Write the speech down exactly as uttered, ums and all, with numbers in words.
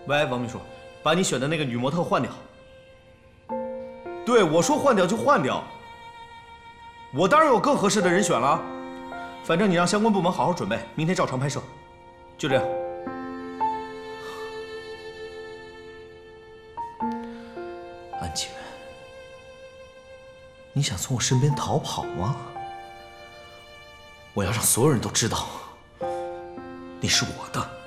喂，王秘书，把你选的那个女模特换掉。对，我说换掉就换掉。我当然有更合适的人选了。反正你让相关部门好好准备，明天照常拍摄。就这样。安晴，你想从我身边逃跑吗？我要让所有人都知道，你是我的。